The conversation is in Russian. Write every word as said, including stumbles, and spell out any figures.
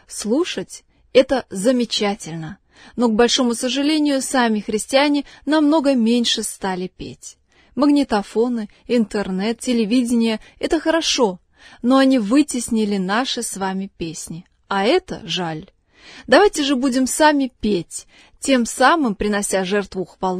Слушать — это замечательно, но, к большому сожалению, сами христиане намного меньше стали петь. Магнитофоны, интернет, телевидение — это хорошо, но они вытеснили наши с вами песни, а это жаль. Давайте же будем сами петь, тем самым принося жертву хвалы